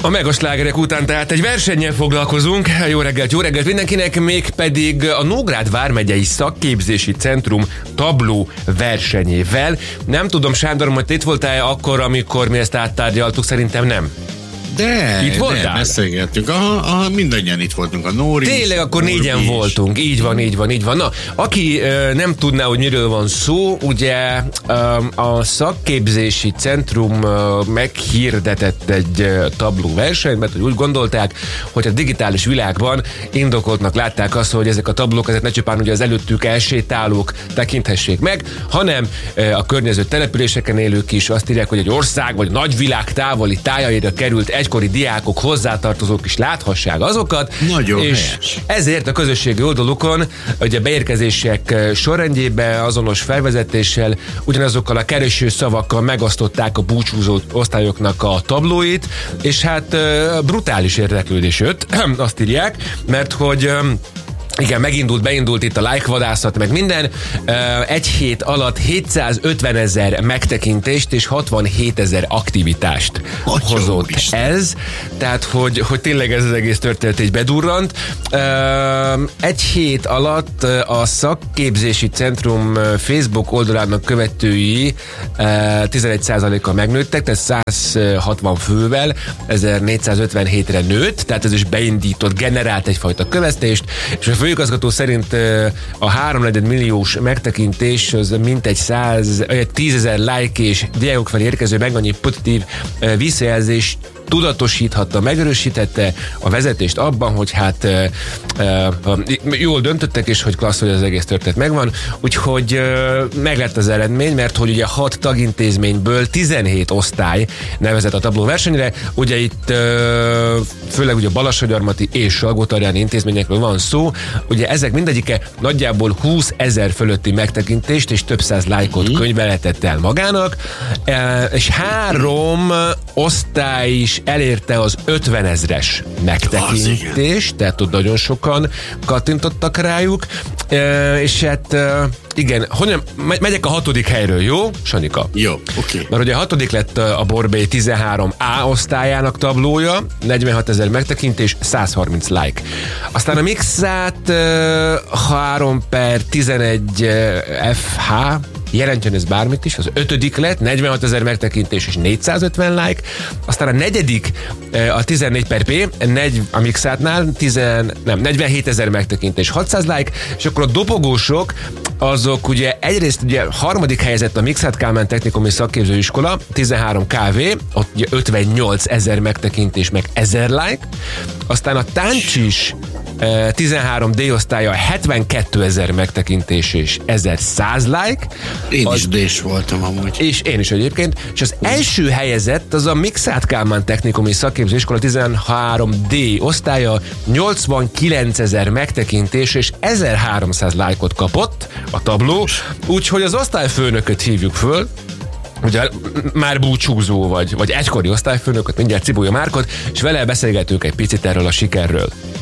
A megaslágerek után tehát egy versennyel foglalkozunk. Jó reggelt mindenkinek, mégpedig a Nógrád vármegyei szakképzési centrum tabló versenyével. Nem tudom, Sándor, hogy itt voltál akkor, amikor mi ezt áttárgyaltuk, szerintem nem. De, itt voltál? beszélgettünk. Mindannyian itt voltunk, a Nóri. Tényleg, akkor négyen voltunk. Így van. Na, aki nem tudná, hogy miről van szó, ugye a szakképzési centrum meghirdetett egy tablóversenyt, mert úgy gondolták, hogy a digitális világban indokoltnak látták azt, hogy ezek a tablók, ezek ne csupán ugye az előttük elsétálók tekinthessék meg, hanem a környező településeken élők is azt írják, hogy egy ország vagy nagyvilág távoli tájaira került egykori diákok, hozzátartozók is láthassák azokat. Nagyon és helyes. ezért a közösségi oldalukon ugye beérkezések sorrendjében azonos felvezetéssel ugyanazokkal a kereső szavakkal megosztották a búcsúzó osztályoknak a tablóit, és hát brutális érdeklődés jött, azt írják, mert hogy igen, beindult itt a like vadászat, meg minden. Egy hét alatt 750 000 megtekintést és 67 000 aktivitást hozott ez. Tehát, hogy tényleg ez az egész történet így bedurrant. Egy hét alatt a szakképzési centrum Facebook oldalának követői 11%-kal megnőttek, tehát 160 fővel 1457-re nőtt, tehát ez is beindított, generált egyfajta kövesztést, és a főigazgató szerint a 3,4 milliós megtekintés az mintegy 10 000 like és diákok felé érkező meg annyi pozitív visszajelzést tudatosíthatta, megerősítette a vezetést abban, hogy hát jól döntöttek, és hogy klassz, hogy az egész történet megvan. Úgyhogy meg lett az eredmény, mert hogy ugye 6 tagintézményből 17 osztály nevezett a tablóversenyre. Ugye itt főleg ugye Balassagyarmati és Salgótarjáni intézményekről van szó. Ugye ezek mindegyike nagyjából 20 000 fölötti megtekintést és több száz lájkot könyvelhetett el magának, és 3 osztály is elérte az 50 000-es megtekintést, tehát ott nagyon sokan kattintottak rájuk, és hát igen, megyek a 6. helyről, jó, Sanika? Jó, oké. Mert ugye a 6. lett a Borbély 13A osztályának tablója, 46 000 megtekintés, 130 like. Aztán a Mixát 3/11 FH, jelentjen ez bármit is, az 5. lett, 46 000 megtekintés és 450 like, aztán a 4. a 14/P, a Mixátnál 47 000 megtekintés, 600 like, és akkor a dobogósok, azok ugye egyrészt ugye 3. helyezett a Mixát Kálmán Technikumi Szakképzőiskola, 13 KV, ott ugye 58 000 megtekintés, meg 1000 like, aztán a Táncsis 13D osztálya 72 000 megtekintés és 1100 like. Én is D-s voltam amúgy. És én is egyébként. És az első helyezett az a Mixát Kálmán Technikumi Szakképzőiskola 13D osztálya, 89 000 megtekintés és 1300 lájkot kapott a tabló. Úgyhogy az osztályfőnököt hívjuk föl, ugye már búcsúzó vagy egykori osztályfőnököt, mindjárt Cibulja Márkot, és vele beszélgetünk egy picit erről a sikerről.